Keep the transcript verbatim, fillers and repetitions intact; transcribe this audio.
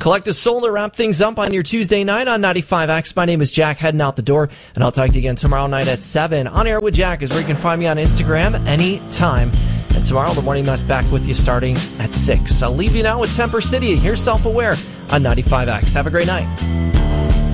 Collective Soul to wrap things up on your Tuesday night on ninety-five X. My name is Jack, heading out the door, and I'll talk to you again tomorrow night at seven. On Air with Jack is where you can find me on Instagram anytime. And tomorrow, the Morning Mess back with you starting at six. I'll leave you now with Temper City. Here's Self-Aware on ninety-five X. Have a great night.